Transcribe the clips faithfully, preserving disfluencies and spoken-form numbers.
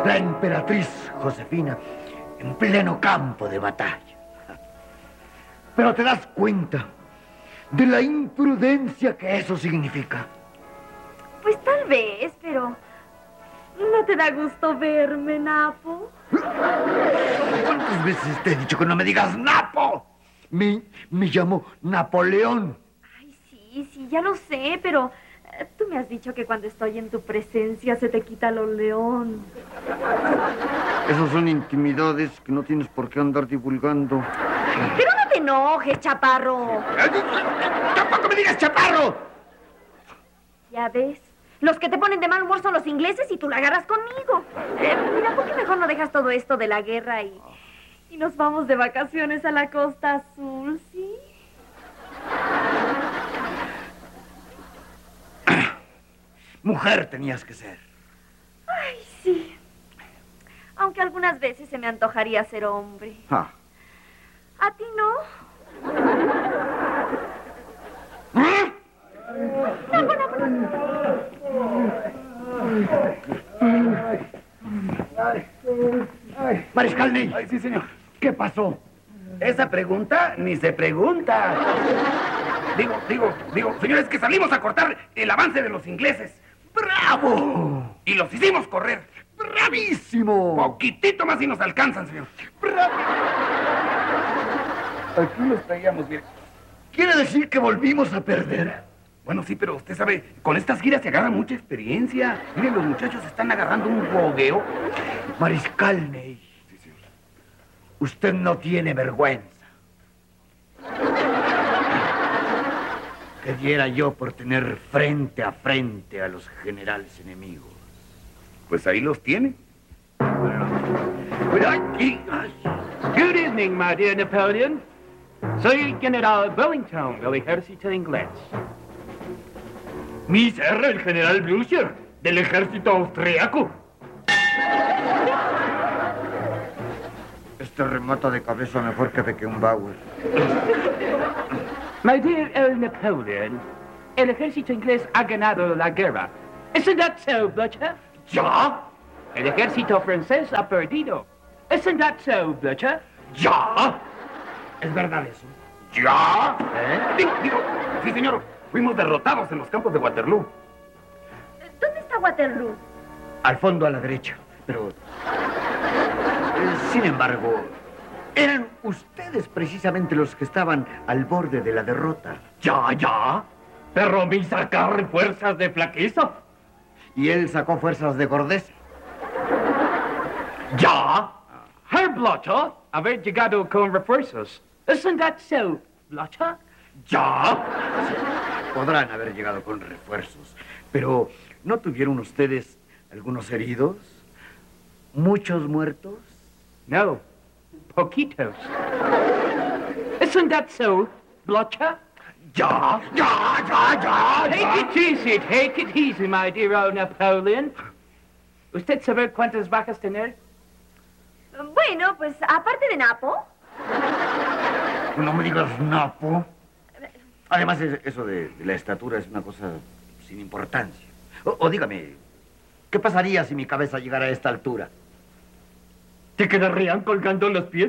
la emperatriz Josefina en pleno campo de batalla. Pero te das cuenta de la imprudencia que eso significa. Pues tal vez, pero ¿no te da gusto verme, Napo? ¿Cuántas veces te he dicho que no me digas Napo? Me, me llamo Napoleón. Ay, sí, sí, ya lo sé, pero eh, tú me has dicho que cuando estoy en tu presencia se te quita lo león. Esas son intimidades que no tienes por qué andar divulgando. Pero no te enojes, chaparro. ¡Tampoco me digas chaparro! Ya ves, los que te ponen de mal humor son los ingleses y tú la agarras conmigo. Eh, mira, ¿por qué mejor no dejas todo esto de la guerra y, y nos vamos de vacaciones a la Costa Azul, sí? Mujer tenías que ser. Ay, sí. Aunque algunas veces se me antojaría ser hombre. Ah. ¿A ti no? ¿Eh? No, no, no, no. Mariscal Ney. Ay, sí, señor. ¿Qué pasó? Esa pregunta ni se pregunta. Digo, digo, digo, señores, que salimos a cortar el avance de los ingleses. ¡Bravo! Y los hicimos correr. ¡Bravísimo! Poquitito más y nos alcanzan, señor. ¡Bravo! Aquí los traíamos bien. ¿Quiere decir que volvimos a perder? Bueno, sí, pero usted sabe, con estas giras se agarra mucha experiencia. Miren, los muchachos están agarrando un bogueo. Mariscal Ney. Sí, señor. Usted no tiene vergüenza. ¿Qué diera yo por tener frente a frente a los generales enemigos? Pues ahí los tiene. Pero aquí... Good evening, my dear Napoleon. Soy General Wellington del ejército inglés. Mi ser, el general Blücher, del ejército austriaco. Este remata de cabeza mejor que Beckenbauer. My dear El Napoleon, el ejército inglés ha ganado la guerra. Isn't that so, Blücher? ¿Ya? El ejército francés ha perdido. Isn't that so, Blücher? ¿Ya? ¿Es verdad eso? ¿Ya? ¿Eh? Digo, digo, sí, señor. Fuimos derrotados en los campos de Waterloo. ¿Dónde está Waterloo? Al fondo a la derecha, pero... eh, sin embargo, eran ustedes precisamente los que estaban al borde de la derrota. Ya, ya. Pero mi sacar fuerzas de flaqueza. Y él sacó fuerzas de gordeza. Ya. Herr Blücher, haber llegado con refuerzos. Isn't that so, Blücher? ¿Ya? Sí, podrán haber llegado con refuerzos, pero ¿no tuvieron ustedes algunos heridos? ¿Muchos muertos? No, poquitos. Isn't that so, Blücher? ¡Ya! ¡Ya! ¡Ya! ¡Ya! Take it easy, take it easy, my dear old Napoleon. ¿Usted sabe cuántas bajas tener? Bueno, pues aparte de Napo. No me digas Napo. Además, eso de, de la estatura es una cosa sin importancia. O, o dígame, ¿qué pasaría si mi cabeza llegara a esta altura? ¿Te quedarían colgando los pies?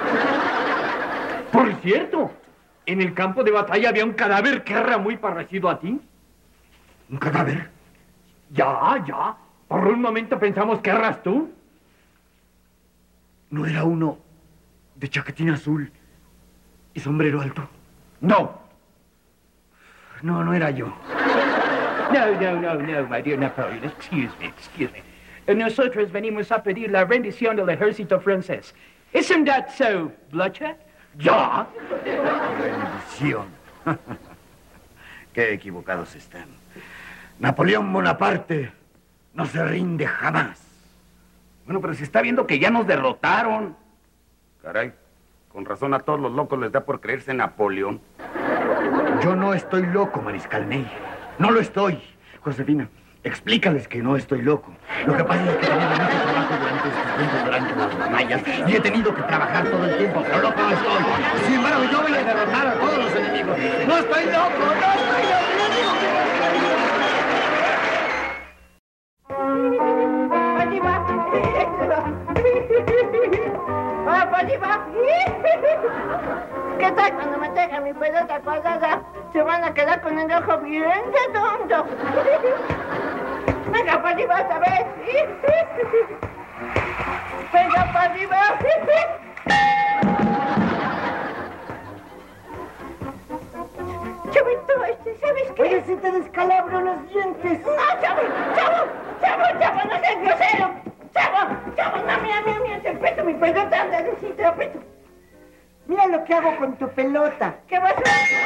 Por cierto, en el campo de batalla había un cadáver que era muy parecido a ti. ¿Un cadáver? Ya, ya. Por un momento pensamos que eras tú. ¿No era uno de chaquetín azul y sombrero alto? No. No, no era yo. No, no, no, no, my dear Napoleon. Excuse me, excuse me. Nosotros venimos a pedir la rendición del ejército francés. Isn't that so, Blücher? ¿Ya? Rendición. Qué equivocados están. Napoleón Bonaparte no se rinde jamás. Bueno, pero se está viendo que ya nos derrotaron. Caray, con razón a todos los locos les da por creerse Napoleón. Yo no estoy loco, Mariscal Ney. No lo estoy. Josefina, explícales que no estoy loco. Lo que pasa es que he tenido mucho trabajo durante estos tiempos, durante las batallas, y he tenido que trabajar todo el tiempo, pero loco no estoy. Sin embargo, yo voy a derrotar a todos los enemigos. ¡No estoy loco! ¡No estoy loco! ¡Va, Bolívar! ¿Qué tal cuando me traigan mi pelota cuadrada? Se van a quedar con el ojo bien redondo. Venga, Bolívar, otra vez. Venga, Bolívar. Chavito, este, ¿sabes qué? Oye, si te descalabro los dientes. No, chavo, chavo, chavo, chavo, no seas grosero. Chavo, chavo, no, mira, mira, mira, te apreto mi pelota, anda, sí, te apreto. Mira lo que hago con tu pelota. ¿Qué vas a hacer?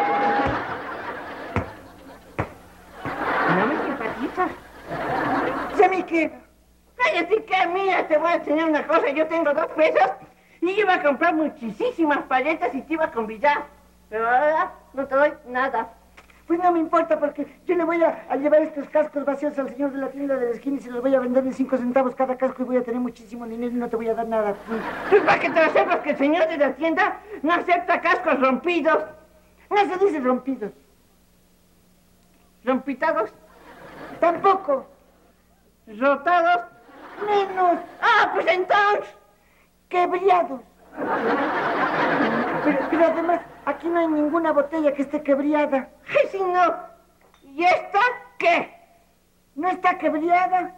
No me simpatizas. ¿Y a mí qué? Cállate que, mira, te voy a enseñar una cosa. Yo tengo dos pesos y iba a comprar muchísimas paletas y te iba a convidar. Pero ahora no te doy nada. Pues no me importa porque yo le voy a, a llevar estos cascos vacíos al señor de la tienda de la esquina y se los voy a vender de cinco centavos cada casco y voy a tener muchísimo dinero y no te voy a dar nada. Pues para que te sepas que el señor de la tienda no acepta cascos rompidos. No se dice rompidos. ¿Rompitados? Tampoco. ¿Rotados? Menos. Ah, pues entonces. Quebriados. Pero, pero además, aquí no hay ninguna botella que esté quebriada. Ay, si no. ¿Y esta qué? ¿No está quebriada?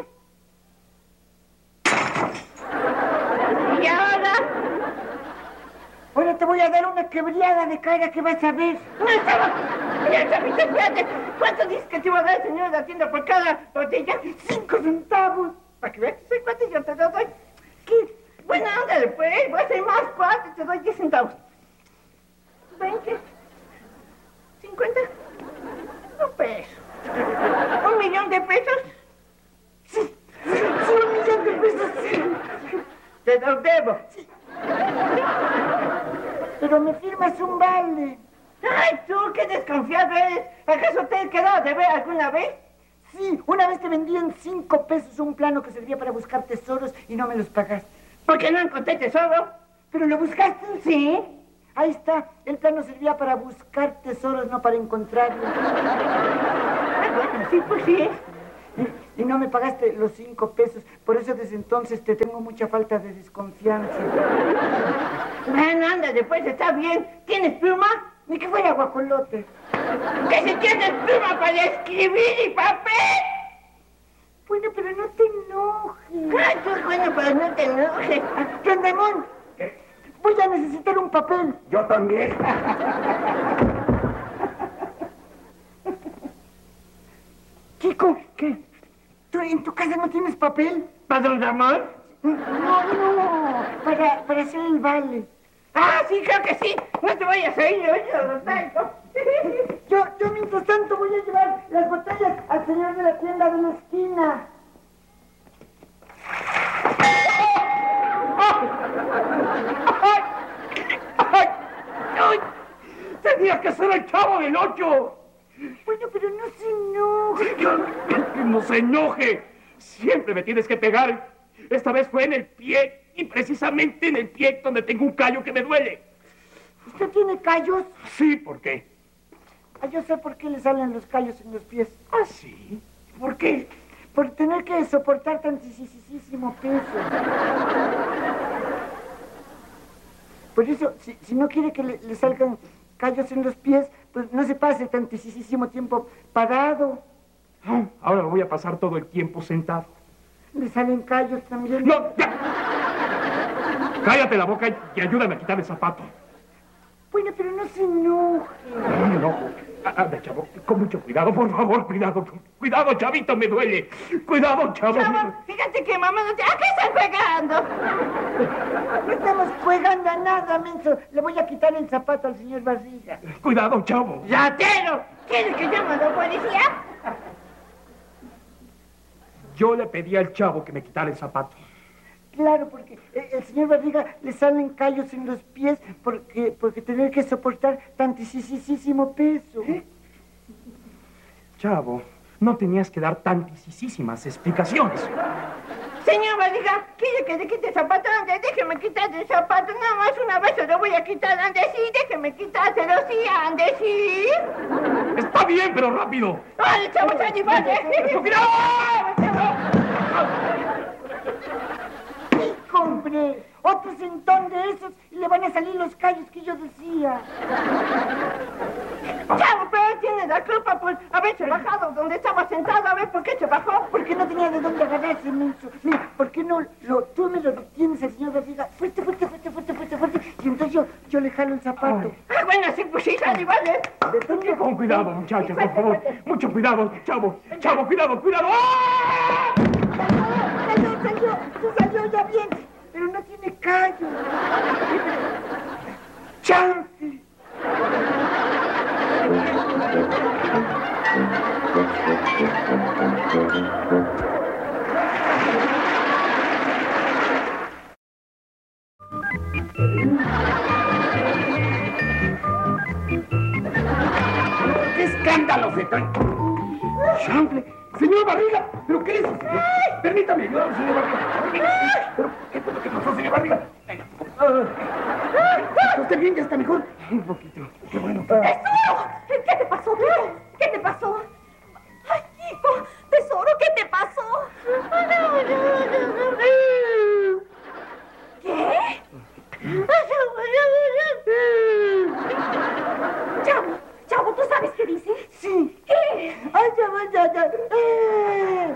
¿Y ahora? Ahora te voy a dar una quebriada de cara que vas a ver. No, chavo. Mira, chavito, espérate. ¿Cuánto dices que te iba a dar el señor de la tienda por cada botella? Cinco centavos. Para que veas que soy cuate, yo te lo doy. ¿Qué? Bueno, ándale, pues. Voy a ser más cuate, te doy diez centavos. Veinte. Cincuenta. Un peso. ¿Un millón de pesos? Sí. Sí, un millón de pesos. Sí. Te los debo. Sí. Pero me firmas un vale. ¡Ay, tú, qué desconfiado eres! ¿Acaso te he quedado de ver alguna vez? Sí, una vez te vendí en cinco pesos un plano que servía para buscar tesoros y no me los pagaste. ¿Por qué no encontré tesoro? ¿Pero lo buscaste? Sí. Ahí está, el plano servía para buscar tesoros, no para encontrarlos. Ah, bueno, sí, pues sí. Y, y no me pagaste los cinco pesos, por eso desde entonces te tengo mucha falta de desconfianza. Bueno, anda, después está bien. ¿Tienes pluma? Ni que fuera guajolote. ¡Que si tienes pluma para escribir y papel! Bueno, pero no te enojes. ¡Ay, tú, bueno, pero no te enojes! Ah, Don Ramón, voy a necesitar un papel. Yo también. Chico, ¿qué? ¿Tú en tu casa no tienes papel? ¿Para don Ramón? No, no, para, para hacer el vale. ¡Ah, sí, creo que sí! No te vayas a ir, yo lo traigo. Yo, yo mientras tanto voy a llevar las botellas al señor de la tienda de la esquina. ¡Ay! ¡Ay! ¡Ay! ¡Tenía que ser el Chavo del Ocho! Bueno, pero no se enoje. ¡Que no se enoje! Siempre me tienes que pegar. Esta vez fue en el pie, y precisamente en el pie donde tengo un callo que me duele. ¿Usted tiene callos? Sí, ¿por qué? Ah, yo sé por qué le salen los callos en los pies. ¿Ah, sí? ¿Por qué? Por tener que soportar tantísimo peso. Por eso, si, si no quiere que le, le salgan callos en los pies, pues no se pase tantísimo tiempo parado. No, ahora voy a pasar todo el tiempo sentado. Le salen callos también. ¡No! ¡Ya! Cállate la boca y ayúdame a quitar el zapato. Bueno, pero no se enoje. No me enojo. Anda, chavo, con mucho cuidado, por favor, cuidado. Cuidado, chavito, me duele. Cuidado, chavo. Chavo, fíjate que mamá no te... ¿A qué están pegando? No estamos jugando a nada, menso. Le voy a quitar el zapato al señor Barriga. Cuidado, chavo. ¡Ratero! ¿Quieres que llame a la policía? Yo le pedí al chavo que me quitara el zapato. Claro, porque el señor Barriga le salen callos en los pies porque, porque tener que soportar tantísimo peso. ¿Eh? Chavo, no tenías que dar tantísimas explicaciones. Señor Barriga, ¿quiere que le quite el zapato? Ande, déjeme quitar el zapato. Nada más una vez se lo voy a quitar. Ande, sí, déjeme quitárselo, sí, ande, sí. Está bien, pero rápido. ¡Vale, chavo, chavo, vale! ¡Cuidado! otro sentón de esos y le van a salir los callos que yo decía. Chavo, pero él tiene la culpa por haberse bajado donde estaba sentado. A ver, ¿por qué se bajó? Porque no tenía de dónde agarrarse, menso. Mira, ¿por qué no lo, tú me lo detienes al señor Barriga? Fuerte, fuerte, fuerte, fuerte, fuerte, fuerte. Y entonces yo, yo le jalo el zapato. Ah, bueno, sí, pues sí, sale, vale. Con cuidado, muchachos, por favor. Mucho cuidado, chavo. Chavo, cuidado, cuidado. ¡Ah! Salió, salió, salió, salió ya bien, pero no tiene callo. ¡Chance! ¡Qué escándalo se trae! ¡Chanfle! ¡Señor Barriga! ¿Pero qué es eso, señor? Permítame ayudar, señor Barriga. ¿Pero qué fue lo que pasó, señor Barriga? ¿Está usted bien? ¿Ya está mejor? Un poquito. Qué bueno. ¡Tesoro! ¿Qué te pasó, Kiko? ¿Qué te pasó? ¡Ay, Kiko! ¡Tesoro! ¿Qué te pasó? ¿Qué? Chavo, Chavo, ¿tú sabes qué dice? Sí. ¿Qué? ¡Ay, ya, ya, ya! ¡Eh!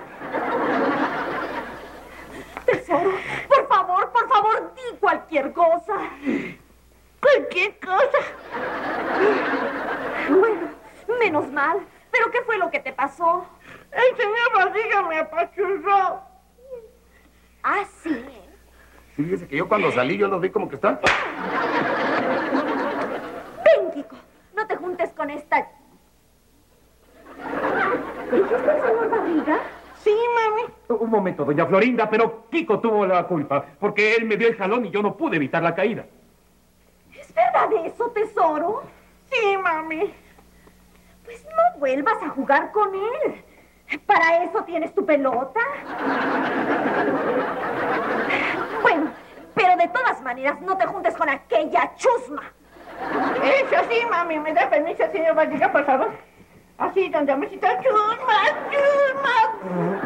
Tesoro, por favor, por favor, di cualquier cosa. Cualquier cosa. Bueno, menos mal. ¿Pero qué fue lo que te pasó? El señor Barriga me apachurró. Ah, sí. Fíjese que yo cuando salí yo lo vi como que están... Ven, Kiko, no te juntes con esta... ¿Dijiste el señor Barriga? Sí, mami. Un momento, doña Florinda, pero Kiko tuvo la culpa, porque él me dio el jalón y yo no pude evitar la caída. ¿Es verdad eso, tesoro? Sí, mami. Pues no vuelvas a jugar con él. ¿Para eso tienes tu pelota? Bueno, pero de todas maneras no te juntes con aquella chusma. Eso sí, mami. ¿Me da permiso, señor Barriga, por favor? Así, donde me está chusma, chusma.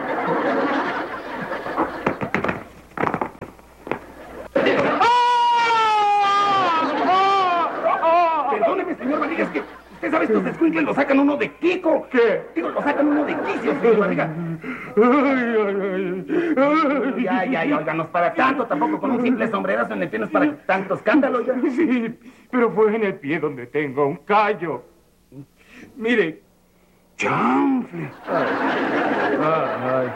Perdóneme, señor Barriga, es que usted sabe, estos escuincles lo sacan uno de Kiko. ¿Qué? Digo, lo sacan uno de quicio, señor Barriga. Ya, ya, ya, oiga, no es para tanto, tampoco con un simple sombrerazo en el pie no es para tanto escándalo. Ya. Sí, pero fue en el pie donde tengo un callo. Mire. ¡Chanfle! Ay, ay,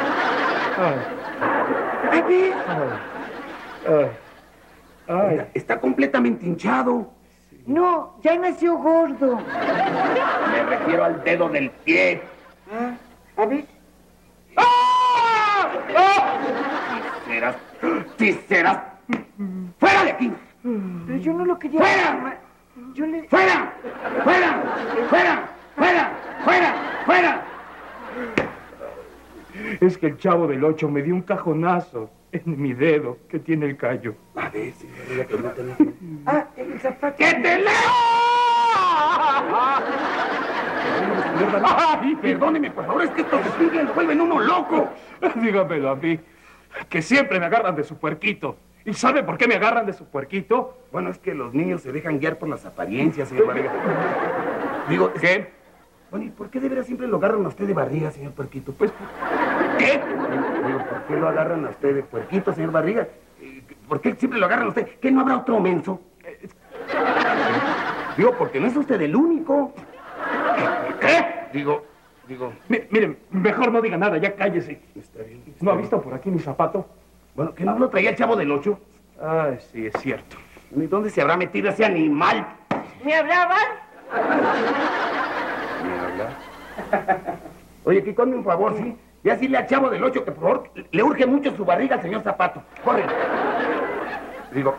ay. Ay, Ay, ay. Está, está completamente hinchado. No, ya nació gordo. Me refiero al dedo del pie. Ah, a ver. ¡Ah! ¡Ah! ¡Tiseras! ¡Tiseras! ¡Fuera de aquí! Pero yo no lo quería... ¡Fuera! Yo le... ¡Fuera! ¡Fuera! ¡Fuera! ¡Fuera! ¡Fuera! ¡Fuera! Es que el chavo del ocho me dio un cajonazo en mi dedo que tiene el callo. A ver, señor, permítame. Ah, el zapato... ¡Que te leo! ¡Ay, perdóneme, por favor! Es que estos escuincles lo vuelven uno loco. Dígamelo a mí, que siempre me agarran de su puerquito. ¿Y sabe por qué me agarran de su puerquito? Bueno, es que los niños se dejan guiar por las apariencias, señor Barriga. Digo, ¿Qué? Bueno, ¿y por qué de veras siempre lo agarran a usted de barriga, señor Puerquito? Pues, ¿qué? Digo, ¿por qué lo agarran a usted de puerquito, señor Barriga? ¿Por qué siempre lo agarran a usted? ¿Qué no habrá otro menso? Digo, porque no es usted el único. ¿Qué? Digo, digo... M- miren, mejor no diga nada, ya cállese. Está bien. Está ¿No ha bien. visto por aquí mi zapato? Bueno, ¿que no lo traía el chavo del ocho? Ay, sí, es cierto. ¿Y dónde se habrá metido ese animal? ¿Me hablaban? Oye, Kiko, hazme un favor, ¿sí? Ve a decirle al chavo del ocho que, por favor, le urge mucho su barriga al señor Zapato. Corre. Digo...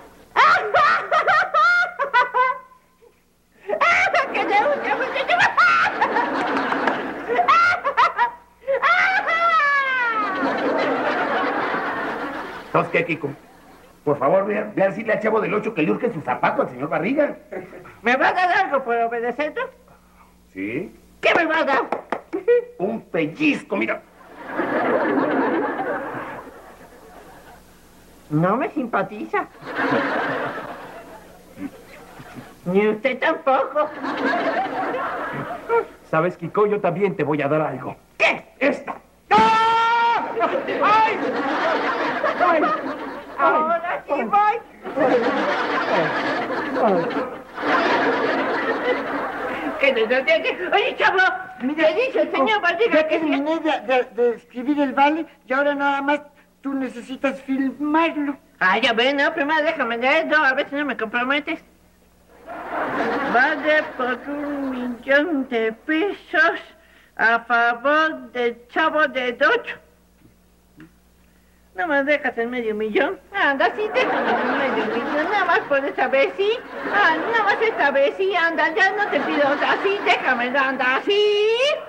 ¡Que te gusta, muchacho! ¿Entonces qué, Kiko? Por favor, ve a, ve a decirle al chavo del ocho que le urge su zapato al señor Barriga. ¿Me va a dar algo por obedecerte? ¿Sí? ¿Qué me va a dar? Un pellizco, mira. No me simpatiza. Ni usted tampoco. ¿Sabes, Kiko? Yo también te voy a dar algo. ¿Qué? ¡Esta! ¡Ah! ¡Ay! ¡Ay! Ahora sí voy. ¿Qué te te- Oye, chavo, Mira, ¿qué dice el señor Barriga? ya terminé de, de- de escribir el vale y ahora nada más tú necesitas filmarlo. Ah, ya ven, no, primero déjame leerlo, a ver si no me comprometes. Vale por un millón de pesos a favor del chavo de ocho. No me dejas en medio millón. Anda, sí, déjame en medio millón. Nada más por esta vez, sí. Ah, nada más esta vez, sí. Anda, ya no te pido así. Déjame, anda, sí.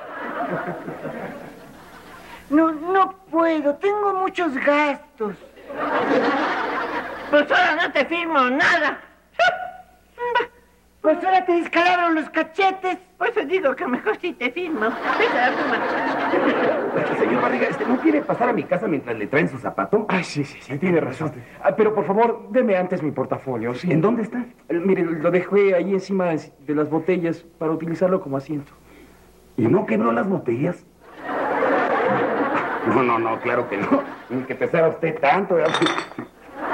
No, no puedo, tengo muchos gastos. Pues ahora no te firmo nada. Pues ahora te descalaron los cachetes. Por eso digo que mejor sí te firmo. Vete a la firma. Señor Barriga, este, ¿no quiere pasar a mi casa mientras le traen su zapato? Ay, sí, sí, sí, tiene razón. Ah, pero por favor, deme antes mi portafolio, ¿sí? ¿En dónde está? Eh, Mire, lo dejé ahí encima de las botellas para utilizarlo como asiento. ¿Y no quebró las botellas? No, no, no, claro que no. Ni que pesara usted tanto.